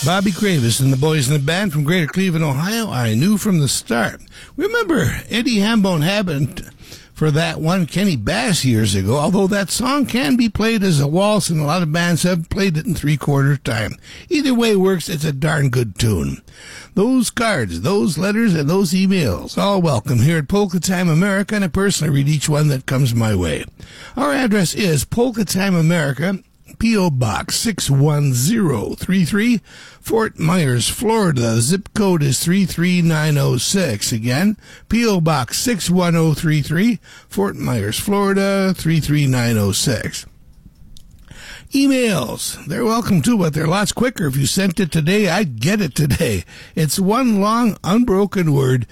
Bobby Cravis and the boys in the band from Greater Cleveland, Ohio, I knew from the start. Remember Eddie Hambone Habit for that one Kenny Bass years ago, although that song can be played as a waltz and a lot of bands have played it in three-quarter time. Either way works, it's a darn good tune. Those cards, those letters, and those emails, all welcome here at Polka Time America, and I personally read each one that comes my way. Our address is Polka Time America, P.O. Box 61033, Fort Myers, Florida. Zip code is 33906. Again, P.O. Box 61033, Fort Myers, Florida 33906. Emails, they're welcome too, but they're lots quicker. If you sent it today, I'd get it today. It's one long, unbroken word,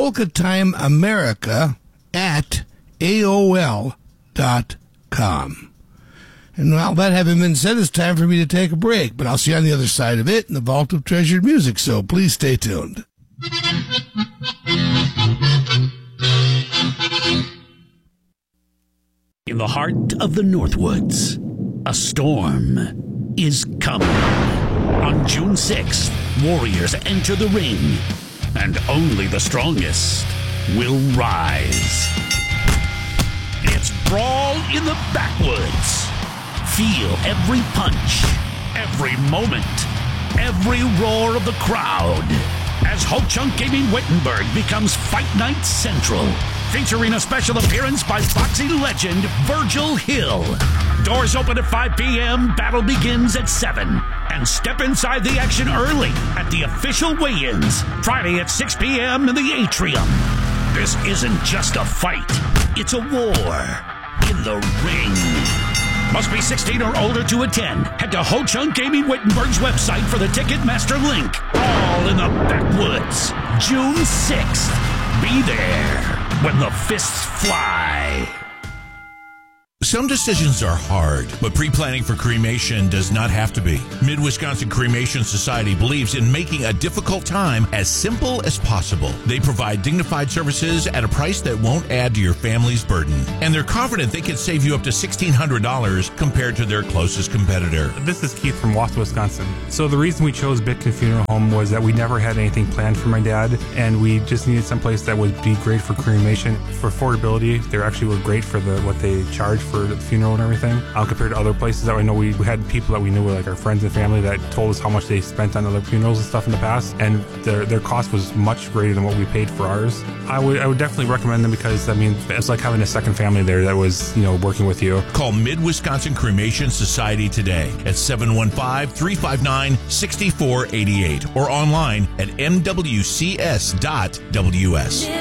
polkatimeamerica@aol.com. And while that having been said, it's time for me to take a break, but I'll see you on the other side of it in the Vault of Treasured Music, so please stay tuned. In the heart of the Northwoods, a storm is coming. On June 6th, warriors enter the ring, and only the strongest will rise. It's Brawl in the Backwoods. Feel every punch, every moment, every roar of the crowd as Ho Chunk Gaming Wittenberg becomes Fight Night Central, featuring a special appearance by boxing legend Virgil Hill. Doors open at 5 p.m., battle begins at 7. And step inside the action early at the official weigh-ins, Friday at 6 p.m. in the Atrium. This isn't just a fight, it's a war in the ring. Must be 16 or older to attend. Head to Ho Chunk Gaming Wittenberg's website for the Ticketmaster link. All in the Backwoods, June 6th. Be there when the fists fly. Some decisions are hard, but pre-planning for cremation does not have to be. Mid-Wisconsin Cremation Society believes in making a difficult time as simple as possible. They provide dignified services at a price that won't add to your family's burden. And they're confident they can save you up to $1,600 compared to their closest competitor. This is Keith from Wausau, Wisconsin. So the reason we chose Bitkin Funeral Home was that we never had anything planned for my dad, and we just needed someplace that would be great for cremation. For affordability, they actually were great for what they charge for the funeral and everything, compared to other places that I know we had people that we knew, like our friends and family, that told us how much they spent on other funerals and stuff in the past, and their cost was much greater than what we paid for ours. I would definitely recommend them because, I mean, it's like having a second family there that was, working with you. Call Mid-Wisconsin Cremation Society today at 715-359-6488 or online at mwcs.ws.